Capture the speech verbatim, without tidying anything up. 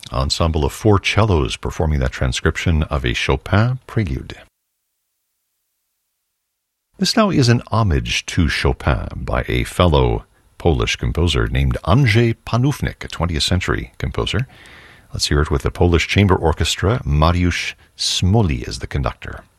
Ensemble of four cellos performing that transcription of a Chopin prelude. This now is an homage to Chopin by a fellow Polish composer named Andrzej Panównik, a twentieth century composer. Let's hear it with the Polish Chamber Orchestra. Mariusz Smoli is the conductor.